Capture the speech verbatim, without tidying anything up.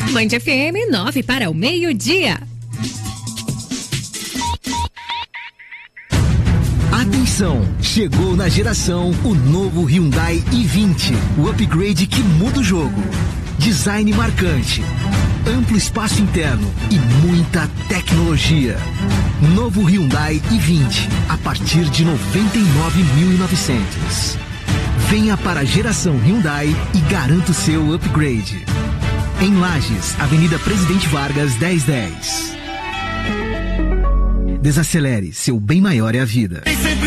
Band F M, nove para o meio-dia. Atenção, chegou na geração o novo Hyundai i vinte, o upgrade que muda o jogo. Design marcante, amplo espaço interno e muita tecnologia. Novo Hyundai i vinte, a partir de noventa e nove mil e novecentos. Venha para a geração Hyundai e garanta o seu upgrade. Em Lages, Avenida Presidente Vargas, dez dez. Desacelere, seu bem maior é a vida.